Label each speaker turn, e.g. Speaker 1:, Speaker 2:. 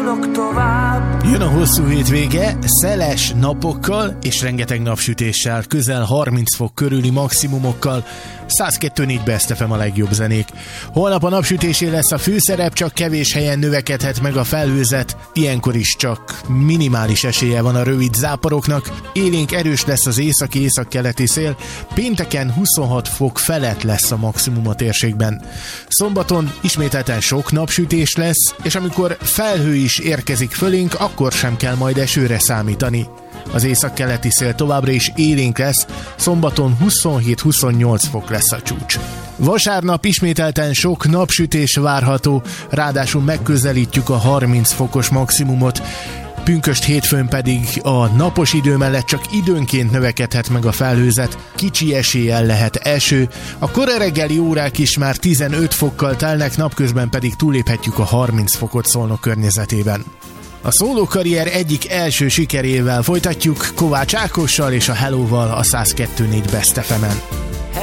Speaker 1: indulok tovább.
Speaker 2: Jön a hosszú hétvége, szeles napokkal és rengeteg napsütéssel, közel 30 fok körüli maximumokkal. 102.4 Best FM a legjobb zenék. Holnap a napsütésé lesz a főszerep, csak kevés helyen növekedhet meg a felhőzet, ilyenkor is csak minimális esélye van a rövid záporoknak. Élénk erős lesz az északi-északkeleti szél, pénteken 26 fok felett lesz a maximum a térségben. Szombaton ismételten sok napsütés lesz, és amikor felhő is érkezik fölénk, akkor sem kell majd esőre számítani. Az északkeleti szél továbbra is élénk lesz, szombaton 27-28 fok lesz a csúcs. Vasárnap ismételten sok napsütés várható, ráadásul megközelítjük a 30 fokos maximumot. Pünkösd hétfőn pedig a napos idő mellett csak időnként növekedhet meg a felhőzet, kicsi eséllyel lehet eső, a kora reggeli órák is már 15 fokkal telnek, napközben pedig túléphetjük a 30 fokot Szolnok környezetében. A szólókarrier egyik első sikerével folytatjuk, Kovács Ákossal és a Hello-val a 102.4 Best FM-en.